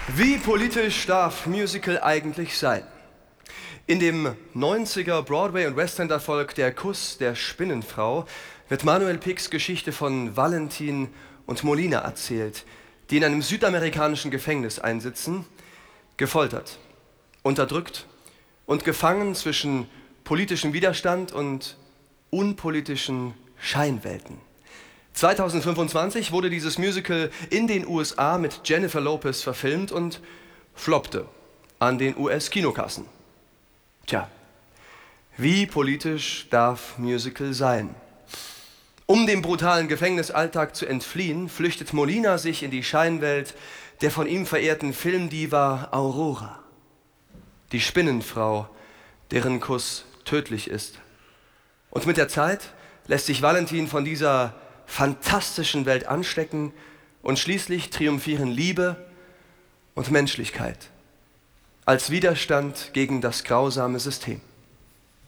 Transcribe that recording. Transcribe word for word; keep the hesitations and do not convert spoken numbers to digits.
Wie politisch darf Musical eigentlich sein? In dem neunziger Broadway- und Westend-Erfolg Der Kuss der Spinnenfrau wird Manuel Pics Geschichte von Valentin und Molina erzählt, die in einem südamerikanischen Gefängnis einsitzen, gefoltert, unterdrückt und gefangen zwischen politischem Widerstand und unpolitischen Scheinwelten. zweitausendfünfundzwanzig wurde dieses Musical in den U S A mit Jennifer Lopez verfilmt und floppte an den U S-Kinokassen. Tja, wie politisch darf Musical sein? Um dem brutalen Gefängnisalltag zu entfliehen, flüchtet Molina sich in die Scheinwelt der von ihm verehrten Filmdiva Aurora, die Spinnenfrau, deren Kuss tödlich ist. Und mit der Zeit lässt sich Valentin von dieser fantastischen Welt anstecken und schließlich triumphieren Liebe und Menschlichkeit als Widerstand gegen das grausame System.